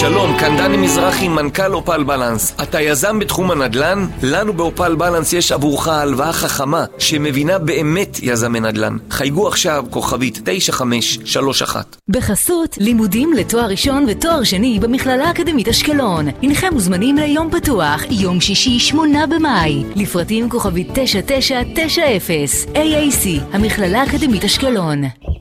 שלום, כאן דני מזרחי, מנכ"ל אופל בלנס. אתה יזם בתחום הנדל"ן? לנו באופל בלנס יש עבורך הלוואה חכמה שמבינה באמת יזמי נדל"ן. חייגו עכשיו כוכבית 9531. בחסות לימודים לתואר ראשון ותואר שני במכללה האקדמית אשקלון. הנכם מוזמנים ליום פתוח, יום שישי 8 במאי. לפרטים כוכבית 9990. AAC, המכללה האקדמית אשקלון.